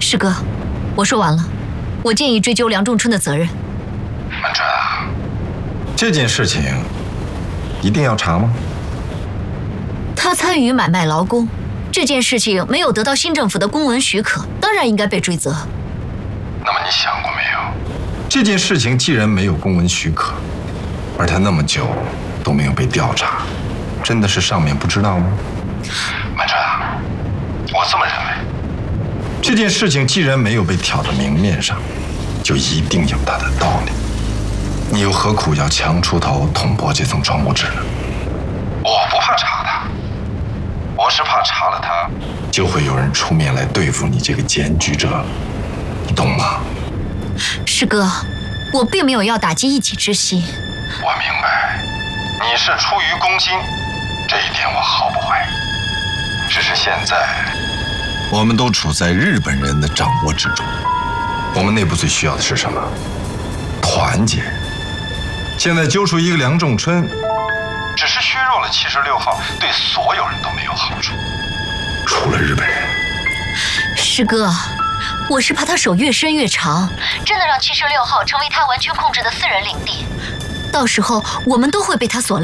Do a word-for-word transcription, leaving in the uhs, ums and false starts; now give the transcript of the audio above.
师哥，我说完了，我建议追究梁仲春的责任。 曼春啊，这件事情一定要查吗？ 他参与买卖劳工，这件事情没有得到新政府的公文许可，当然应该被追责。 那么你想过没有，这件事情既然没有公文许可，而他那么久都没有被调查，真的是上面不知道吗？曼春啊，我这么认为，这件事情既然没有被挑到明面上，就一定有它的道理。你又何苦要强出头捅破这层窗户纸呢？我不怕查他，我是怕查了他，就会有人出面来对付你这个检举者，你懂吗？ 师哥，我并没有要打击一己之心。 我明白，你是出于公心，这一点我毫不怀疑。只是现在，我们都处在日本人的掌握之中。我们内部最需要的是什么？团结。现在揪出一个梁仲春，只是削弱了七十六号，对所有人都没有好处，除了日本人。 师哥，我是怕他手越伸越长，真的让七十六号成为他完全控制的私人领地，到时候我们都会被他所